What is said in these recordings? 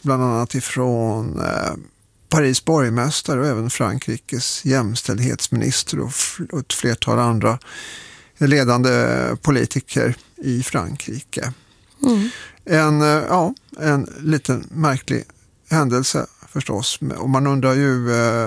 bland annat ifrån Paris borgmästare och även Frankrikes jämställdhetsminister och ett flertal andra ledande politiker i Frankrike. En liten märklig händelse förstås. Och man undrar ju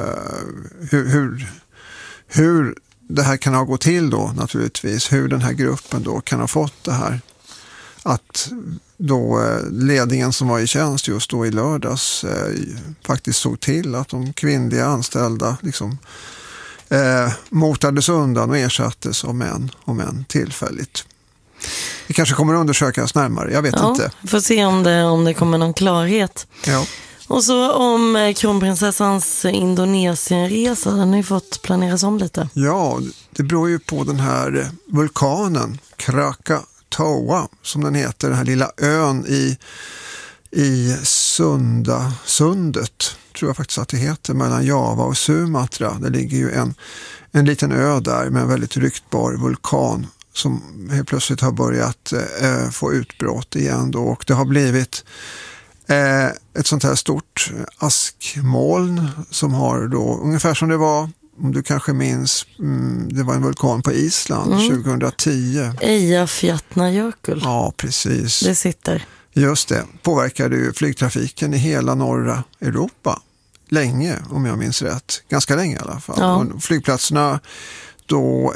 hur det här kan ha gått till då naturligtvis. Hur den här gruppen då kan ha fått det här. Att då ledningen som var i tjänst just då i lördags faktiskt såg till att de kvinnliga anställda liksom motades undan och ersattes av män, om än tillfälligt. Det kanske kommer att undersökas närmare, jag vet inte. Får se om det kommer någon klarhet. Ja. Och så om kronprinsessans Indonesienresa, den har ju fått planeras om lite. Ja, det beror ju på den här vulkanen Krakatoa som den heter, den här lilla ön i sundet, tror jag faktiskt att det heter, mellan Java och Sumatra. Det ligger ju en liten ö där med en väldigt ryktbar vulkan som helt plötsligt har börjat få utbrott igen då, och det har blivit ett sånt här stort askmoln som har då, ungefär som det var, om du kanske minns, det var en vulkan på Island 2010. Eyjafjallajökull. Ja, precis. Det sitter. Just det, påverkade ju flygtrafiken i hela norra Europa länge, om jag minns rätt. Ganska länge i alla fall. Ja. Och flygplatserna då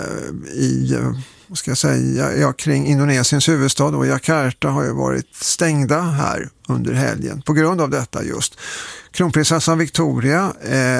kring Indonesiens huvudstad och Jakarta har ju varit stängda här under helgen på grund av detta just. Kronprinsessan Victoria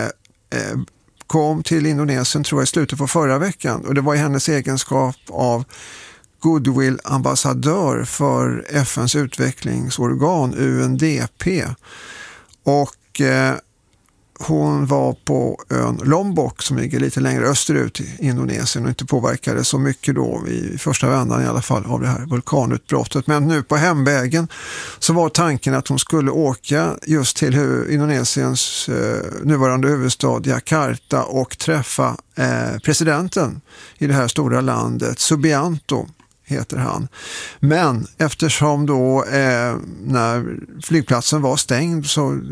kom till Indonesien, tror jag, i slutet på förra veckan, och det var i hennes egenskap av goodwill-ambassadör för FNs utvecklingsorgan UNDP, och hon var på ön Lombok som ligger lite längre österut i Indonesien och inte påverkade så mycket då i första vändan i alla fall av det här vulkanutbrottet. Men nu på hemvägen så var tanken att hon skulle åka just till Indonesiens nuvarande huvudstad Jakarta och träffa presidenten i det här stora landet, Subianto heter han. Men eftersom då när flygplatsen var stängd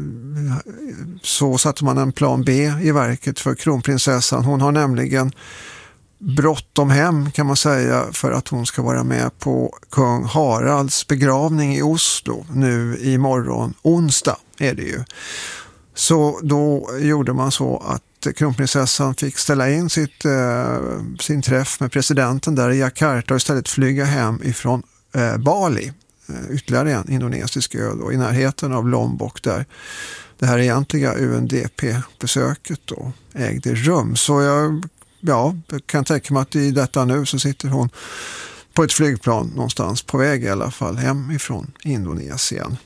så satte man en plan B i verket för kronprinsessan. Hon har nämligen bråttom hem, kan man säga, för att hon ska vara med på kung Haralds begravning i Oslo nu imorgon, onsdag är det ju. Så då gjorde man så att kronprinsessan fick ställa in sin träff med presidenten där i Jakarta och istället flyga hem ifrån Bali, ytterligare en indonesisk ö då, i närheten av Lombok där det här egentliga UNDP-besöket då ägde rum. Så jag kan tänka mig att i detta nu så sitter hon på ett flygplan någonstans på väg i alla fall hem ifrån Indonesien.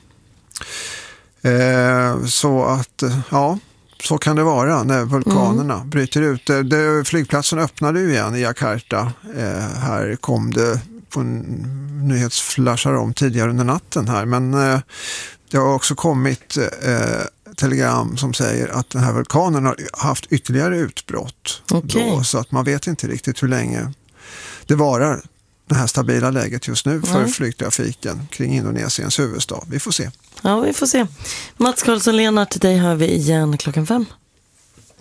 Så att, så kan det vara när vulkanerna bryter ut. Flygplatsen öppnade ju igen i Jakarta. Här kom det på nyhetsflashar om tidigare under natten här. Men det har också kommit telegram som säger att den här vulkanen har haft ytterligare utbrott. Okay. Då, så att man vet inte riktigt hur länge det varar, det här stabila läget just nu för flygtrafiken kring Indonesiens huvudstad. Vi får se. Ja, vi får se. Mats Karlsson-Lennart, till dig hör vi igen 5:00.